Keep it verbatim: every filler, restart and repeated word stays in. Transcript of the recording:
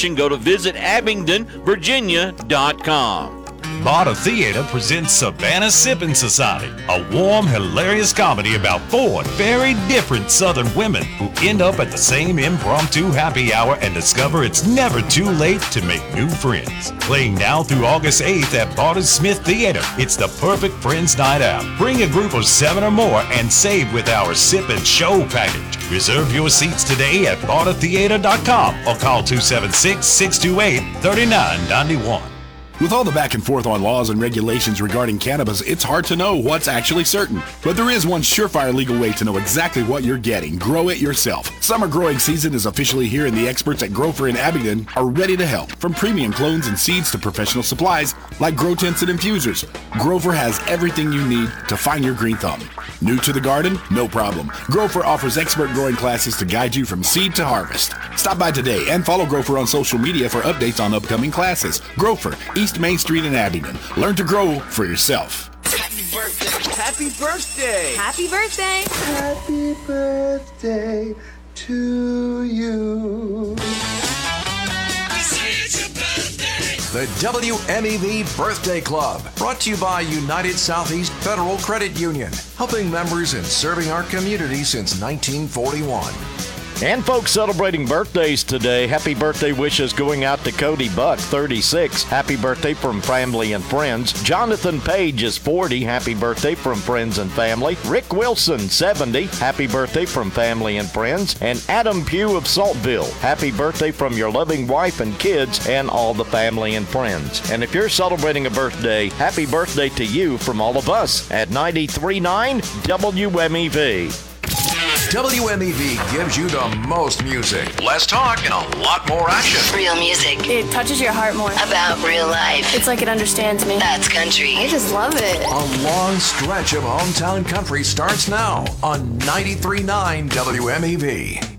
information, go to visit abingdon virginia dot com. Barter Theater presents Savannah Sippin' Society, a warm, hilarious comedy about four very different Southern women who end up at the same impromptu happy hour and discover it's never too late to make new friends. Playing now through August eighth at Barter Smith Theater, it's the perfect friends night out. Bring a group of seven or more and save with our Sip and Show package. Reserve your seats today at barter theater dot com or call two seven six, six two eight, three nine nine one. With all the back and forth on laws and regulations regarding cannabis, it's hard to know what's actually certain. But there is one surefire legal way to know exactly what you're getting. Grow it yourself. Summer growing season is officially here, and the experts at Grofer in Abingdon are ready to help. From premium clones and seeds to professional supplies like grow tents and infusers, Grofer has everything you need to find your green thumb. New to the garden? No problem. Grofer offers expert growing classes to guide you from seed to harvest. Stop by today and follow Grofer on social media for updates on upcoming classes. Grofer, East Main Street in Abingdon. Learn to grow for yourself. Happy birthday! Happy birthday! Happy birthday! Happy birthday to you. The W M E V Birthday Club, brought to you by United Southeast Federal Credit Union, helping members and serving our community since nineteen forty-one. And folks celebrating birthdays today, happy birthday wishes going out to Cody Buck, thirty-six. Happy birthday from family and friends. Jonathan Page is forty. Happy birthday from friends and family. Rick Wilson, seventy. Happy birthday from family and friends. And Adam Pugh of Saltville. Happy birthday from your loving wife and kids and all the family and friends. And if you're celebrating a birthday, happy birthday to you from all of us at ninety-three point nine W M E V. W M E V gives you the most music, less talk, and a lot more action. Real music. It touches your heart more. About real life. It's like it understands me. That's country. I just love it. A long stretch of hometown country starts now on ninety-three point nine W M E V.